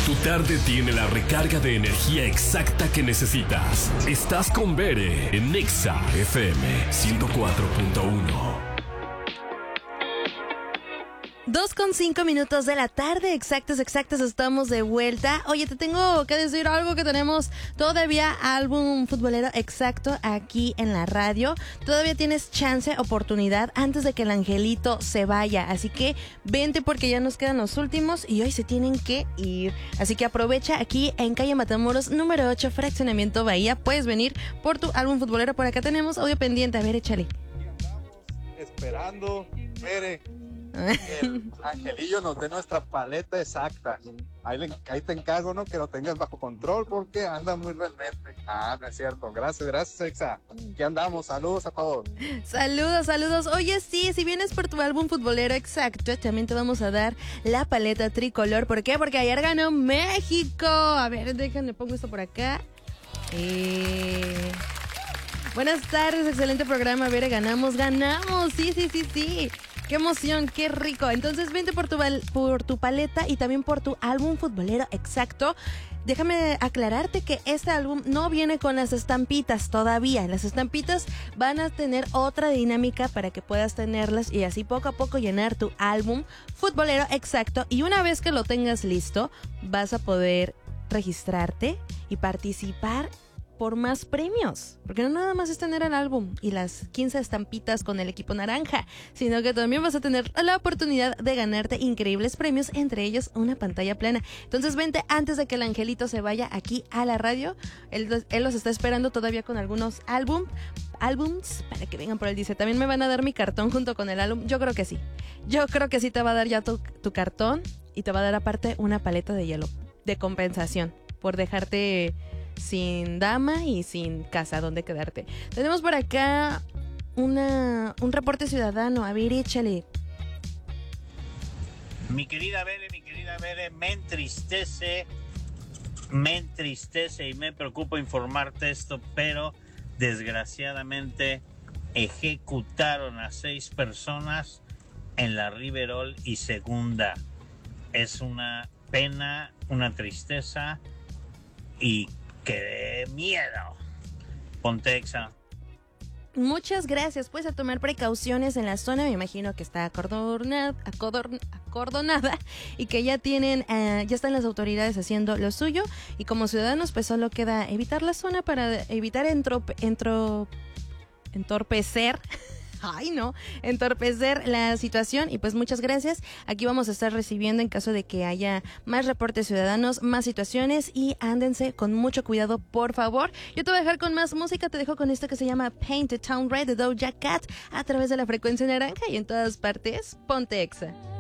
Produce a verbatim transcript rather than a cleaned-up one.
Tu tarde tiene la recarga de energía exacta que necesitas. Estás con Bere en Nexa F M ciento cuatro punto uno. Dos con cinco minutos de la tarde, exactos, exactos, estamos de vuelta. Oye, te tengo que decir algo, que tenemos todavía álbum futbolero exacto aquí en la radio. Todavía tienes chance, oportunidad, antes de que el angelito se vaya. Así que vente porque ya nos quedan los últimos y hoy se tienen que ir. Así que aprovecha aquí en calle Matamoros, número ocho, Fraccionamiento Bahía. Puedes venir por tu álbum futbolero. Por acá tenemos audio pendiente. A ver, échale. Esperando, Mere, el angelillo nos dé nuestra paleta exacta. Ahí, le, ahí te encargo, ¿no? Que lo tengas bajo control porque anda muy realmente. Ah, no es cierto. Gracias, gracias, Exa. Aquí andamos. Saludos a todos. Saludos, saludos. Oye, sí, si vienes por tu álbum futbolero exacto, también te vamos a dar la paleta tricolor. ¿Por qué? Porque ayer ganó México. A ver, déjenme, pongo esto por acá. Eh... Buenas tardes, excelente programa. A ver, ganamos, ganamos. Sí, sí, sí, sí. Qué emoción, qué rico. Entonces vente por tu, por tu paleta y también por tu álbum futbolero exacto. Déjame aclararte que este álbum no viene con las estampitas todavía. Las estampitas van a tener otra dinámica para que puedas tenerlas y así poco a poco llenar tu álbum futbolero exacto. Y una vez que lo tengas listo, vas a poder registrarte y participar por más premios, porque no nada más es tener el álbum y las quince estampitas con el equipo naranja, sino que también vas a tener la oportunidad de ganarte increíbles premios, entre ellos una pantalla plana. Entonces vente antes de que el angelito se vaya aquí a la radio. Él, él los está esperando todavía con algunos álbum, álbums para que vengan por él. Dice, también me van a dar mi cartón junto con el álbum. Yo creo que sí, yo creo que sí te va a dar ya tu, tu cartón y te va a dar aparte una paleta de hielo de compensación por dejarte sin dama y sin casa donde quedarte. Tenemos por acá una, un reporte ciudadano. A ver, échale. Mi querida Bere, mi querida Bere, me entristece, me entristece y me preocupa informarte esto, pero desgraciadamente ejecutaron a seis personas en la Riverol y Segunda. Es una pena, una tristeza y ¡qué miedo! Ponte Exa. Muchas gracias. Pues a tomar precauciones en la zona. Me imagino que está acordonada, acordon, acordonada y que ya tienen, uh, ya están las autoridades haciendo lo suyo. Y como ciudadanos, pues solo queda evitar la zona para evitar entrope, entro, entorpecer. Ay, no, entorpecer la situación. Y pues muchas gracias. Aquí vamos a estar recibiendo en caso de que haya más reportes ciudadanos, más situaciones, y ándense con mucho cuidado, por favor. Yo te voy a dejar con más música. Te dejo con esto que se llama Paint the Town Red de Doja Cat a través de la frecuencia naranja y en todas partes. Ponte Exa.